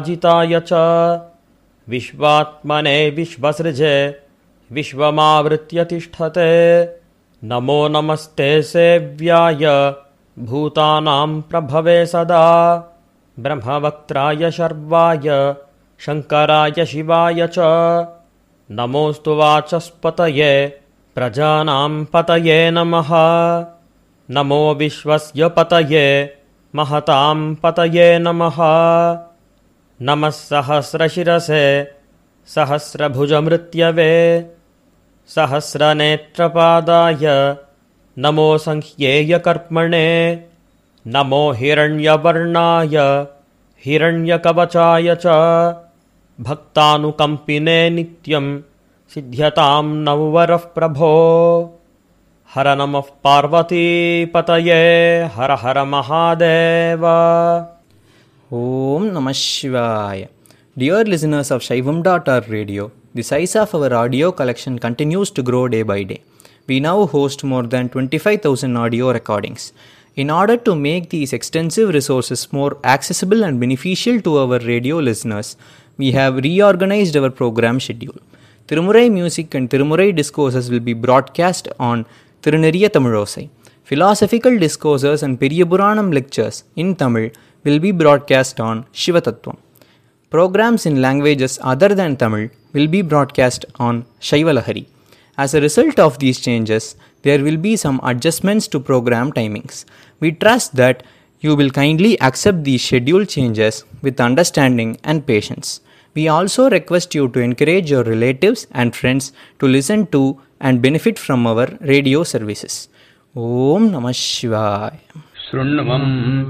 जिताय च विश्वात्मने विश्वसृजे विश्वमावृत्य तिष्ठते। नमो नमस्ते सेव्याय भूतानां प्रभवे सदा ब्रह्मवक्त्राय शर्वाय शङ्कराय शिवाय च। नमोऽस्तु वाचस्पतये प्रजानां पतये नमः। नमो विश्वस्य पतये महतां पतये नमः। नमः सहस्रशिरसे सहस्रभुजमृत्यवे सहस्रनेत्रपादाय नमो संह्येयकर्मणे। नमो हिरण्यवर्णाय हिरण्यकवचाय च भक्तानुकम्पिने नित्यं सिद्ध्यतां नववरः प्रभो। हर नमः पार्वतीपतये हर हर Mahadev. Om Namah Shivaya. Dear listeners of Shaivam.org radio, the size of our audio collection continues to grow day by day. We now host more than 25,000 audio recordings. In order to make these extensive resources more accessible and beneficial to our radio listeners, we have reorganized our program schedule. Tirumurai music and Tirumurai discourses will be broadcast on Tiruneriya Tamilosai. Philosophical discourses and Periyapuranam lectures in Tamil will be broadcast on Shivatattvam. Programs in languages other than Tamil will be broadcast on Shaivalahari. As a result of these changes, there will be some adjustments to program timings. We trust that you will kindly accept these schedule changes with understanding and patience. We also request you to encourage your relatives and friends to listen to and benefit from our radio services. Om Namah Shivaya. Shrunvam